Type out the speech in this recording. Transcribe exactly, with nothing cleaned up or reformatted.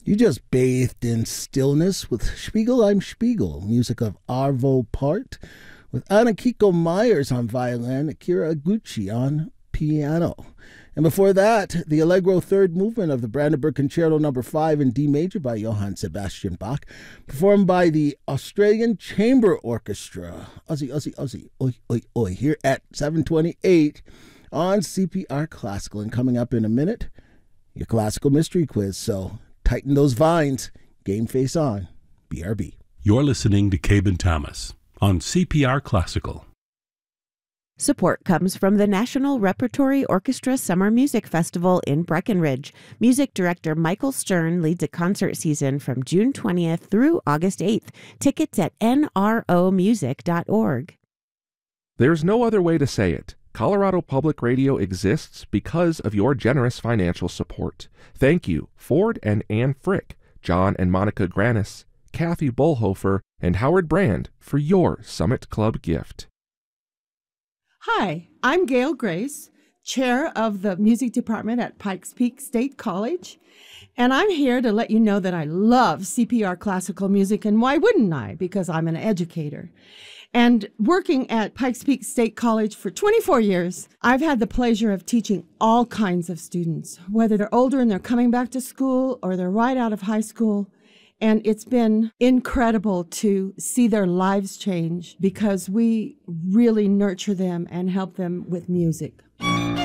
You just bathed in stillness with Spiegel, I'm Spiegel, music of Arvo Part, with Anakiko Myers on violin, Akira Iguchi on piano. And before that, the Allegro third movement of the Brandenburg Concerto number five in D major by Johann Sebastian Bach, performed by the Australian Chamber Orchestra. Aussie, Aussie, Aussie, oi, oi, oi, here at seven twenty-eight on C P R Classical. And coming up in a minute, your classical mystery quiz. So tighten those vines. Game face on. B R B. You're listening to Cabin Thomas on C P R Classical. Support comes from the National Repertory Orchestra Summer Music Festival in Breckenridge. Music director Michael Stern leads a concert season from June twentieth through August eighth. Tickets at N R O music dot org. There's no other way to say it. Colorado Public Radio exists because of your generous financial support. Thank you, Ford and Ann Frick, John and Monica Granis, Kathy Bullhofer, and Howard Brand for your Summit Club gift. Hi, I'm Gail Grace, chair of the music department at Pikes Peak State College, and I'm here to let you know that I love C P R classical music, and why wouldn't I? Because I'm an educator. And working at Pikes Peak State College for twenty-four years, I've had the pleasure of teaching all kinds of students, whether they're older and they're coming back to school or they're right out of high school. And it's been incredible to see their lives change because we really nurture them and help them with music.